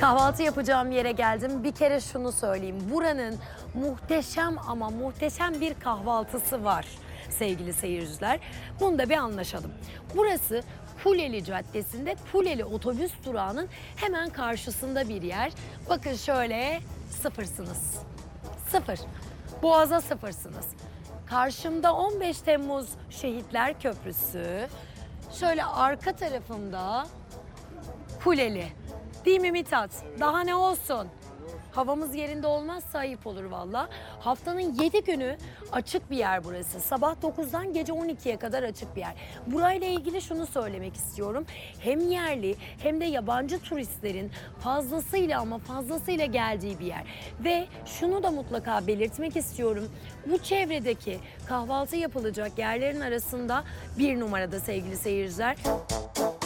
Kahvaltı yapacağım yere geldim. Bir kere şunu söyleyeyim. Buranın muhteşem ama muhteşem bir kahvaltısı var sevgili seyirciler. Bunu da bir anlaşalım. Burası Kuleli Caddesi'nde Kuleli otobüs durağının hemen karşısında bir yer. Bakın şöyle sıfırsınız. Sıfır. Boğaza sıfırsınız. Karşımda 15 Temmuz Şehitler Köprüsü. Şöyle arka tarafımda Kuleli. Değil mi Mithat? Daha ne olsun? Havamız yerinde olmazsa ayıp olur valla. Haftanın 7 günü açık bir yer burası. Sabah 9'dan gece 12'ye kadar açık bir yer. Burayla ilgili şunu söylemek istiyorum. Hem yerli hem de yabancı turistlerin fazlasıyla ama fazlasıyla geldiği bir yer. Ve şunu da mutlaka belirtmek istiyorum. Bu çevredeki kahvaltı yapılacak yerlerin arasında bir numarada sevgili seyirciler.